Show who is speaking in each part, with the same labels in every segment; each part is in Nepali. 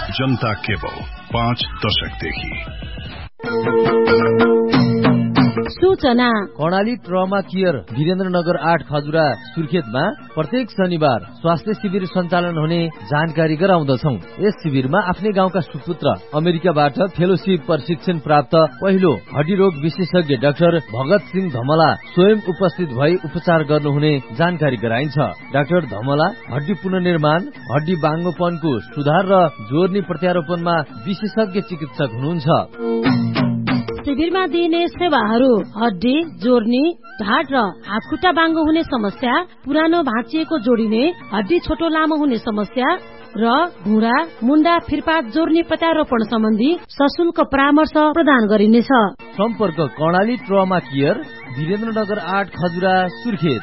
Speaker 1: जनता केबल 5 दशकदेखि।
Speaker 2: सूचना
Speaker 3: कर्णाली ट्रमा केयर वीरेन्द्रनगर 8 खजुरा सुर्खेतमा प्रत्येक शनिबार स्वास्थ्य शिविर सञ्चालन हुने जानकारी गराउँदछौ। यस शिविरमा आफ्नै गाउँका सुपुत्र अमेरिकाबाट फेलोशिप प्रशिक्षण प्राप्त पहिलो हड्डी रोग विशेषज्ञ डाक्टर भगत सिंह धमला स्वयं उपस्थित भई उपचार गर्नुहुने जानकारी गराइन्छ। डाक्टर धमला हड्डी पुनर्निर्माण, हड्डी बाङ्गोपनको सुधार र जोर्नी प्रत्यारोपणमा विशेषज्ञ चिकित्सक हुनुहुन्छ।
Speaker 2: शिविरमा दिइने सेवाहरू हड्डी जोर्नी, ढाड र हातखुट्टा बाङ्गो हुने समस्या, पुरानो भाँचिएको जोडिने, हड्डी छोटो लामो हुने समस्या र घुँडा, मुन्डा, फिर्पात जोर्नी प्रत्यारोपण सम्बन्धी सशुल्क परामर्श प्रदान गरिनेछ।
Speaker 3: सम्पर्क कर्णाली ट्रमा केयर वीरेन्द्रनगर 8 खजुरा सुर्खेत।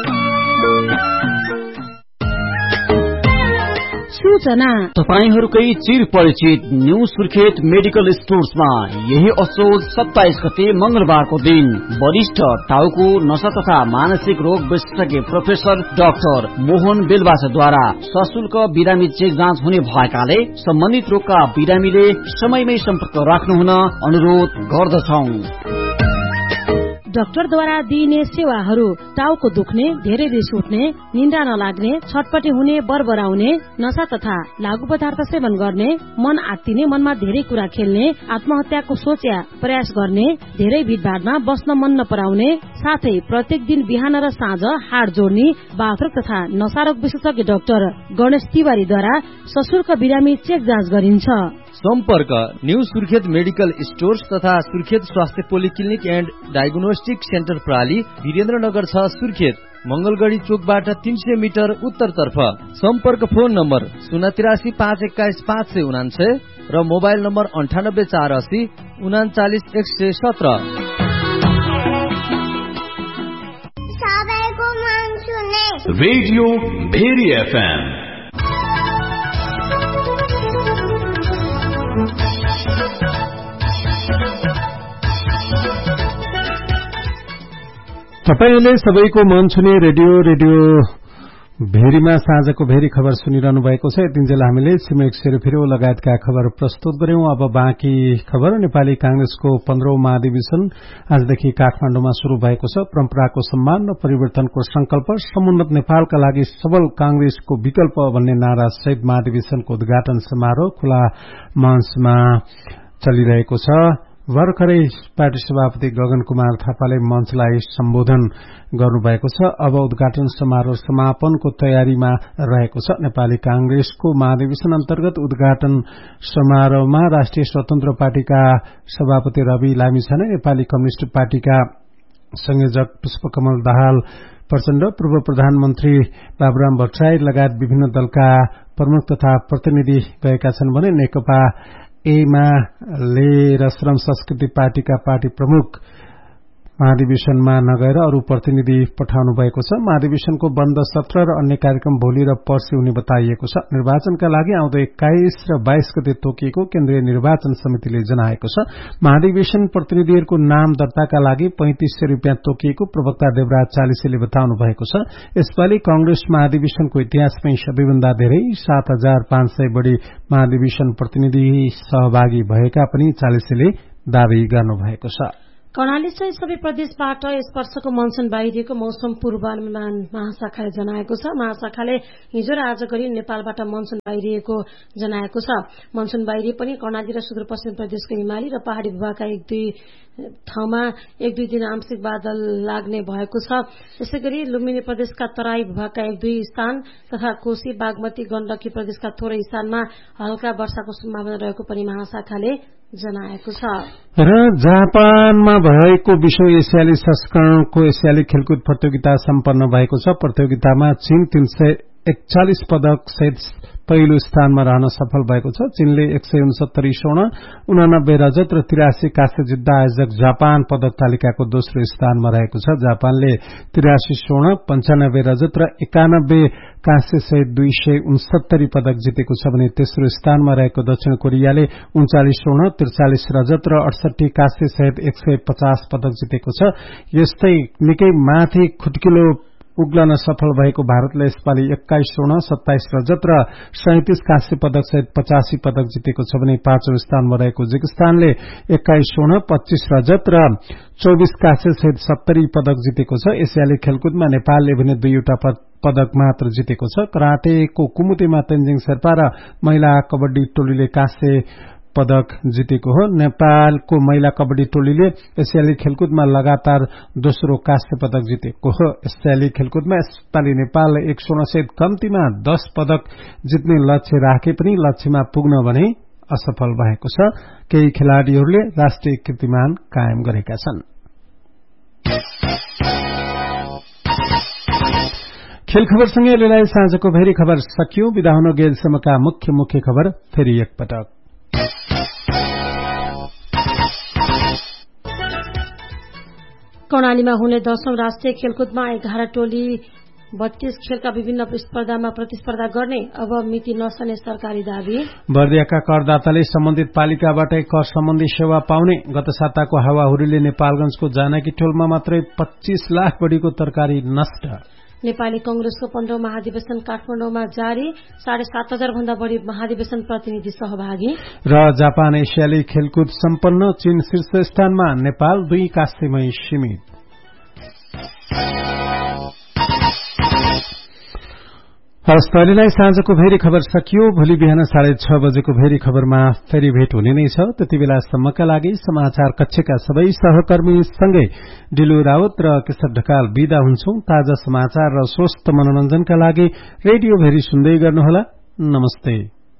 Speaker 2: सूचना
Speaker 4: तपाईहरूकै चिर परिचित न्यू सुर्खेत मेडिकल स्टोर्समा यही असोज 27 गते मंगलबारको दिन वरिष्ठ टाउको, नसा तथा मानसिक रोग विशेषज्ञ प्रोफेसर डाक्टर मोहन बेलवासद्वारा सशुल्क बिरामी चेक जाँच हुने भएकाले सम्बन्धित रोगका बिरामीले समयमै सम्पर्क राख्नुहुन अनुरोध गर्दछौ।
Speaker 2: डाक्टरद्वारा दिइने सेवाहरू टाउको दुख्ने, धेरै रिस उठ्ने, निन्द्रा नलाग्ने, छटपटी हुने, बरबराउने, नशा तथा लागू पदार्थ सेवन गर्ने, मन आत्तिने, मनमा धेरै कुरा खेल्ने, आत्महत्याको सोच या प्रयास गर्ने, धेरै भिडभाडमा बस्न मन नपराउने, साथै प्रत्येक दिन बिहान र साँझ हाड जोड्ने, बाथरुम तथा नशारोग विशेषज्ञ डाक्टर गणेश तिवारीद्वारा सशुल्क बिरामी चेक जाँच गरिन्छ।
Speaker 3: सम्पर्क न्यू सुर्खेत मेडिकल स्टोर्स तथा सुर्खेत स्वास्थ्य polyclinic and diagnostic centre प्राली Birendranagar 6 Surkhet, मंगलगढ़ी चोकबाट 300 मिटर उत्तरतर्फ। सम्पर्क फोन नम्बर 083 521 599 र mobile number 98 480 39 117।
Speaker 1: Radio very FM.
Speaker 5: तपाईले सबैको मन छुने रेडियो भेरीमा साँझको भेरी खबर सुनिरहनु भएको छ। यतिन्जेल हामीले छिमेक सेरोफेरो लगायतका खबर प्रस्तुत गर्यौं। अब बाँकी खबर। नेपाली कांग्रेसको 15औं महाधिवेशन आजदेखि काठमाडौँमा शुरू भएको छ। परम्पराको सम्मान र परिवर्तनको संकल्प, समुन्नत नेपालका लागि सबल कांग्रेसको विकल्प भन्ने नारा सहित महाधिवेशनको उद्घाटन समारोह खुला मञ्चमा चलिरहेको छ। भर्खरै पार्टी सभापति गगन कुमार थापाले मञ्चलाई सम्बोधन गर्नुभएको छ। अब उद्घाटन समारोह समापनको तयारीमा रहेको छ। नेपाली कांग्रेसको महाधिवेशन अन्तर्गत उद्घाटन समारोहमा राष्ट्रिय स्वतन्त्र पार्टीका सभापति रवि लामिछाने, नेपाली कम्युनिष्ट पार्टीका संयोजक पुष्पकमल दाहाल प्रचण्ड, पूर्व प्रधानमन्त्री बाबुराम भट्टराई लगायत विभिन्न दलका प्रमुख तथा प्रतिनिधि गएका छन् भने नेकपा एमाले र श्रम संस्कृति पार्टीका पार्टी प्रमुख महाधिवेशनमा नगएर अरू प्रतिनिधि पठाउनु भएको छ। महाधिवेशनको बन्द सत्र र अन्य कार्यक्रम भोलि र पर्सि हुने बताइएको छ। निर्वाचनका लागि आउँदो 21 र 22 गते तोकिएको केन्द्रीय निर्वाचन समितिले जनाएको छ। महाधिवेशन प्रतिनिधिहरूको नाम दर्ताका लागि 3500 रुपियाँ तोकिएको प्रवक्ता देवराज चालिसेले बताउनु भएको छ। यसपालि कांग्रेस महाधिवेशनको इतिहासमै सबैभन्दा धेरै 7500 बढ़ी महाधिवेशन प्रतिनिधि सहभागी भएका पनि चालिसेले दावी गर्नुभएको छ।
Speaker 2: कर्णाली सहित सबै प्रदेशबाट यस वर्षको मनसून बाहिरिएको मौसम पूर्वानुमान महाशाखाले जनाएको छ। महाशाखाले हिजो र आज गरी नेपालबाट मनसून बाहिरिएको जनाएको छ। मनसून बाहिरिए पनि कर्णाली र सुदूरपश्चिम प्रदेशको हिमाली र पहाड़ी भूभागका 1-2 ठाउँमा 1-2 दिन आंशिक बादल लाग्ने भएको छ। यसैगरी लुम्बिनी प्रदेशका तराई भूभागका 1-2 स्थान तथा कोशी, बागमती, गण्डकी प्रदेशका थोरै स्थानमा हल्का वर्षाको सम्भावना रहेको पनि महाशाखाले जनाएको छ।
Speaker 5: र जापानमा भएको विश्व एसियाली संस्करणको एसियाली खेलकुद प्रतियोगिता सम्पन्न भएको छ। प्रतियोगितामा चीन 341 पदक सहित पहिलो स्थानमा रहन सफल भएको छ। चीनले 169 स्वर्ण, 89 रजत र 83 काँस्य जित्दा आयोजक जापान पदक तालिकाको दोस्रो स्थानमा रहेको छ। जापानले 83 स्वर्ण, 95 रजत र 91 काँस्य सहित 269 पदक जितेको छ भने तेस्रो स्थानमा रहेको दक्षिण कोरियाले 39 स्वर्ण, 43 रजत र 68 काँस्य सहित 150 पदक जितेको छ। यस्तै निकै माथि खुट्किलो उक्लन सफल भएको भारतले यसपालि 21 स्वर्ण 27 रजत र 37 काँस्य पदक सहित 85 पदक जितेको छ भने 5औं स्थानमा रहेको उज्बेकिस्तानले 21 स्वर्ण 25 रजत र 24 काँस्य सहित 70 पदक जितेको छ। एसियाली खेलकुदमा नेपालले भने 2वटा पदक मात्र जितेको छ। कराटेको कुमुतेमा तेन्जिङ शेर्पा र महिला कबड्डी टोलीले काँस्य पदक जितेको हो। नेपालको महिला कबड्डी टोलीले एसियाली खेलकुदमा लगातार दोस्रो काँस्य पदक जितेको हो। एसियाली खेलकुदमा यसपालि नेपालले 1 स्वर्ण सहित कम्तीमा 10 पदक जित्ने लक्ष्य राखे पनि लक्ष्यमा पुग्न भने असफल भएको छ। केही खेलाड़ीहरूले राष्ट्रिय कीर्तिमान कायम गरेका छन्। खेल खबरसँगै अहिलेलाई साँझको भेरी खबर सकियो। बिदा हुन गेलसम्मका मुख्य खबर फेरि एकपटक।
Speaker 2: कर्णालीमा हुने 10औं राष्ट्रिय खेलकुदमा 11 टोली 32 खेलका विभिन्न स्पर्धामा प्रतिस्पर्धा गर्ने अब मिति नसने सरकारी दावी।
Speaker 5: बर्दियाका करदाताले सम्बन्धित पालिकाबाटै कर सम्बन्धी सेवा पाउने। गत साताको हावाहुरीले नेपालगंजको जानकी टोलमा मात्रै 25 लाख बढीको तरकारी नष्ट।
Speaker 2: नेपाली कंग्रेसको 15औं महाधिवेशन काठमाडौँमा जारी। 7,500 भन्दा बढ़ी महाधिवेशन प्रतिनिधि सहभागी।
Speaker 5: र जापान एसियाली खेलकुद सम्पन्न। चीन शीर्ष स्थानमा, नेपाल 2 काँस्यमै सीमित। हवस्, साँझको भेरी खबर सकियो। भोलि बिहान 6:30 बजेको भेरी खबरमा फेरि भेट हुने नै छ। त्यति बेलासम्मका लागि समाचार कक्षका सबै सहकर्मी सँगै डिलु राउत र केशव ढकाल बिदा हुन्छौं। ताजा समाचार र स्वस्थ मनोरञ्जनका लागि रेडियो भेरी सुन्दै गर्नुहोला। नमस्ते।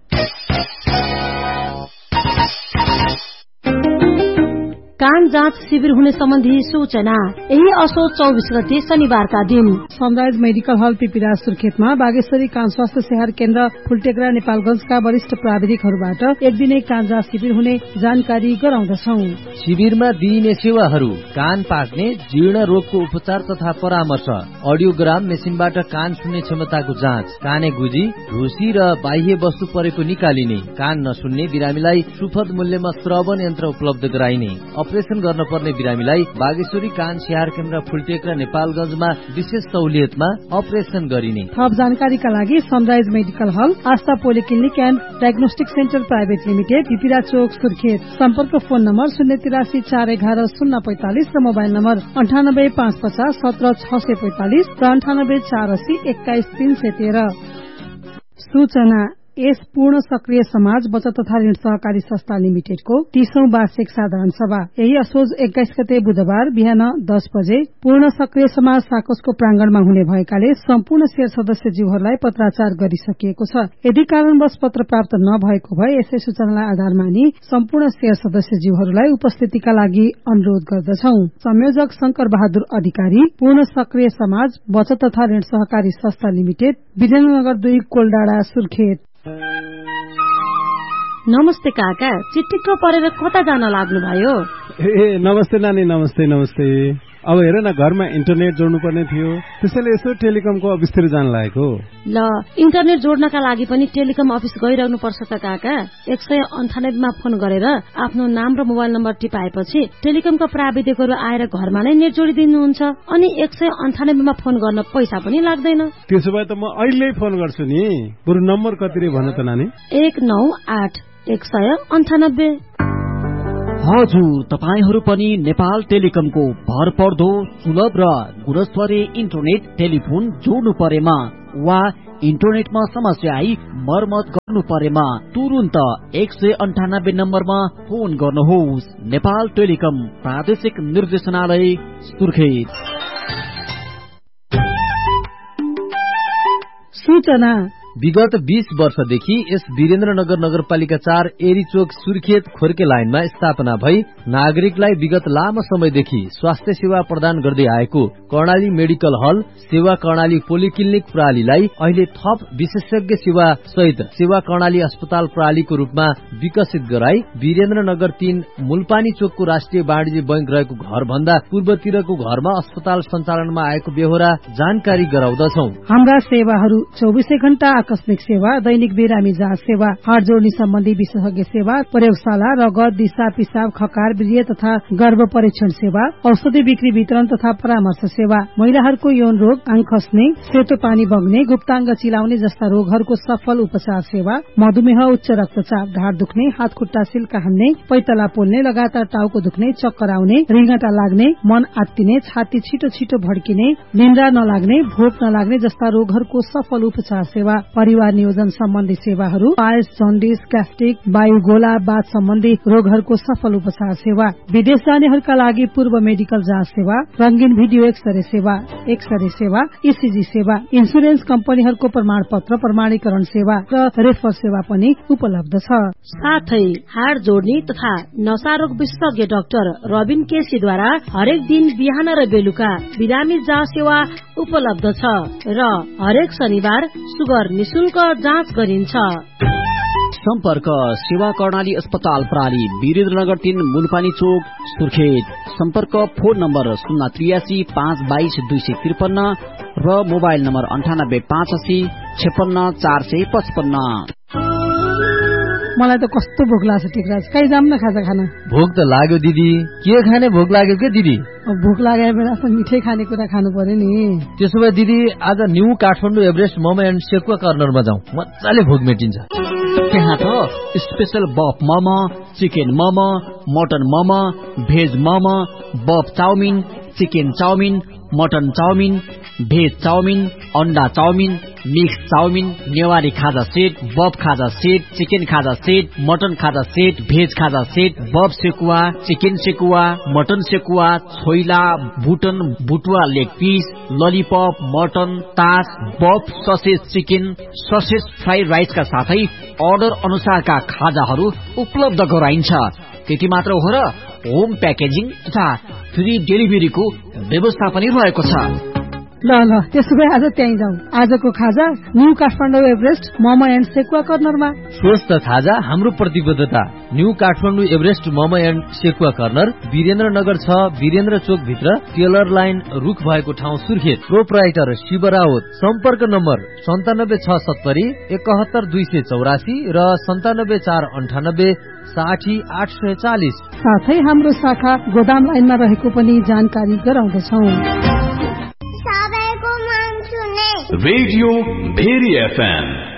Speaker 2: कान जाँच शिविर हुने सम्बन्धी सूचना। यही असोज 24 गते शनिबारका दिन
Speaker 6: सनराइज मेडिकल हल पिपिरा सुर्खेतमा बागेश्वरी कान स्वास्थ्य सेवा केन्द्र फुलटेक्रा नेपालगंजका वरिष्ठ प्राविधिकहरूबाट एक दिने कान जाँच शिविर हुने जानकारी गराउँदछौ।
Speaker 3: शिविरमा दिइने सेवाहरू: कान पाक्ने, जीर्ण रोगको उपचार तथा परामर्श, अडियोग्राम मेसिनबाट कान सुन्ने क्षमताको जाँच, काने गुजी, ढुसी र बाह्य वस्तु परेको निकालिने, कान नसुन्ने बिरामीलाई सुपथ मूल्यमा श्रवण यन्त्र उपलब्ध गराइने, अपरेशन गर्न पर्ने बिरामीलाई बागेश्वरी कान स्याहार केन्द्र फुलटेक्रा नेपालगंजमा विशेष सहुलियतमा अपरेशन गरिने।
Speaker 6: थप जानकारीका लागि sunrise medical hall, Astha polyclinic and diagnostic centre private limited, पिपिरा चोक, सुर्खेत। सम्पर्क फोन नम्बर 083 411 045 र मोबाइल नम्बर 98 550 17 645 र 98 480 21 313। सूचना: यस पूर्ण सक्रिय समाज बचत तथा ऋण सहकारी संस्था लिमिटेडको 30औं वार्षिक साधारण सभा यही असोज 21 गते बुधबार बिहान 10 बजे पूर्ण सक्रिय समाज साकोसको प्रांगणमा हुने भएकाले सम्पूर्ण शेयर सदस्यज्यूहरूलाई पत्राचार गरिसकिएको छ। यदि कारणवश पत्र प्राप्त नभएको भए यसै सूचनालाई आधार मानी सम्पूर्ण शेयर सदस्यज्यूहरूलाई उपस्थितिका लागि अनुरोध गर्दछौ। संयोजक शंकर बहादुर अधिकारी, पूर्ण सक्रिय समाज बचत तथा ऋण सहकारी संस्था लिमिटेड, विजयनगर 2 कोलडाँडा, सुर्खेत।
Speaker 2: नमस्ते काका, चिटिक्क परेर कता जान लाग्नुभयो?
Speaker 5: नमस्ते नानी, नमस्ते। अब हेर न, घरमा इन्टरनेट जोड्नुपर्ने थियो, त्यसैले यसो टेलिकमको अफिसतिर जान लागेको।
Speaker 2: ल, इन्टरनेट जोड्नका लागि पनि टेलिकम अफिस गइरहनु पर्छ त काका। 198 मा फोन गरेर आफ्नो नाम र मोबाइल नम्बर टिपाएपछि टेलिकमका प्राविधिकहरू आएर घरमा नै नेट जोडिदिनुहुन्छ। अनि 198 मा फोन गर्न पैसा पनि लाग्दैन।
Speaker 5: त्यसो भए त म अहिले फोन गर्छु नि। बरु नम्बर कति रे भन त नानी?
Speaker 2: 198 198।
Speaker 4: हजुर, तपाईहरू पनि नेपाल टेलिकमको भरपर्दो, सुलभ र गुणस्तरीय इन्टरनेट टेलिफोन जोड्नु परेमा वा इन्टरनेटमा समस्या आई मर्मत गर्नु परेमा तुरुन्त 198 नम्बरमा फोन गर्नुहोस्। नेपाल टेलिकम, प्रादेशिक निर्देशनालय, सुर्खेत।
Speaker 6: सूचना:
Speaker 3: विगत 20 वर्षदेखि यस वीरेन्द्रनगर नगरपालिका 4 एरीचोक सुर्खेत खोर्के लाइनमा स्थापना भई नागरिकलाई विगत लामो समयदेखि स्वास्थ्य सेवा प्रदान गर्दै आएको कर्णाली मेडिकल हल सेवा कर्णाली पोलिक्लिनिक प्रणालीलाई अहिले थप विशेषज्ञ सेवा सहित सेवा कर्णाली अस्पताल प्रणालीको रूपमा विकसित गराई वीरेन्द्रनगर 3 मुलपानी चोकको राष्ट्रिय वाणिज्य बैंक रहेको घर भन्दा पूर्वतिरको घरमा अस्पताल सञ्चालनमा आएको बेहोरा जानकारी गराउँदछौ।
Speaker 6: हाम्रा सेवाहरू 24 घण्टा आकस्मिक सेवा, दैनिक बिरामी जाँच सेवा, हाड जोड्ने सम्बन्धी विशेषज्ञ सेवा, प्रयोगशाला, रगत, दिशा, पिसाब, खकार, वीर्य तथा गर्भ परीक्षण सेवा, औषधि बिक्री वितरण तथा परामर्श सेवा, महिलाहरूको यौन रोग, आङ खस्ने, सेतो पानी बग्ने, गुप्ताङ्ग चिलाउने जस्ता रोगहरूको सफल उपचार सेवा, मधुमेह, उच्च रक्तचाप, ढाड दुख्ने, हात खुट्टा सिल्का हान्ने, पैतला पोल्ने, लगातार टाउको दुख्ने, चक्कर आउने, रिङ्गटा लाग्ने, मन आत्तिने, छाती छिटो छिटो भड्किने, निन्द्रा नलाग्ने, भोक नलाग्ने जस्ता रोगहरूको सफल उपचार सेवा, परिवार नियोजन सम्बन्धी सेवाहरू, पाइल्स, जन्डिस, ग्यास्ट्रिक, वायुगोला, बाथ सम्बन्धी रोगहरूको सफल उपचार सेवा, विदेश जानेहरूका लागि पूर्व मेडिकल जाँच सेवा, रंगीन भिडियो एक्सरे सेवा, ईसीजी सेवा, इन्सुरेन्स कम्पनीहरूको प्रमाण पत्र प्रमाणीकरण सेवा र रेफर सेवा पनि उपलब्ध छ।
Speaker 2: साथै हाड जोड्ने तथा नसारोग विशेषज्ञ डाक्टर रबिन केसीद्वारा हरेक दिन बिहान र बेलुका बिरामी जाँच सेवा उपलब्ध छ र हरेक शनिबार सुगर निशुल्क जाँच गरिन्छ।
Speaker 4: सम्पर्क सेवा कर्णाली अस्पताल प्राली, वीरेन्द्रनगर 3, मुलपानी चोक, सुर्खेत। सम्पर्क फोन नम्बर 083 522 253 र मोबाइल नम्बर 98 85 56 455।
Speaker 6: मलाई त कस्तो भोक लाग्छ टिकराज, कहीँ जाम न खाजा खाना।
Speaker 3: भोक त लाग्यो दिदी, के खाने भोक लाग्यो के दिदी?
Speaker 6: भोक लागेर बेला मिठै खानेकुरा खानु पर्यो नि।
Speaker 3: त्यसो भए दिदी आज new Kathmandu Everest momo and sekuwa कर्नरमा जाउँ, मजाले भोक मेटिन्छ।
Speaker 4: त्यहाँ त स्पेशल बफ momo, chicken momo, mutton momo, veg momo, बफ chowmein, chicken chowmein, mutton chowmein, veg chowmein, अन्डा चाउमिन, मिक्स चाउमिन, नेवारी खाजा सेट, बफ खाजा सेट, चिकन खाजा सेट, मटन खाजा सेट, भेज खाजा सेट, बफ sekuwa, chicken sekuwa, mutton sekuwa, choila, बुटन बुटुवा leg piece, lollipop, mutton, तास, बफ ससेज चिकन, ससेज फ्राई राइसका साथै अर्डर अनुसारका खाजाहरू उपलब्ध गराइन्छ। त्यति मात्र हो र होम प्याकेजिङ तथा फ्री डेलिभरीको व्यवस्था पनि रहेको छ।
Speaker 6: ल त्यसो भए आज त्यहीँ जाउँ। आजको खाजा new Kathmandu Everest momo and sekuwa कर्नरमा।
Speaker 3: स्वस्थ खाजा हाम्रो प्रतिबद्धता। New Kathmandu Everest momo and sekuwa corner, Birendranagar 6, Birendra चोक भित्र, टेलर लाइन रुख भएको ठाउँ, सुर्खेत। प्रोप्राइटर शिव राउत। सम्पर्क नम्बर 97670 71 284 र 97498 60 840।
Speaker 6: साथै हाम्रो शाखा गोदाम लाइनमा रहेको पनि जानकारी गराउँदछौ।
Speaker 1: Radio very FM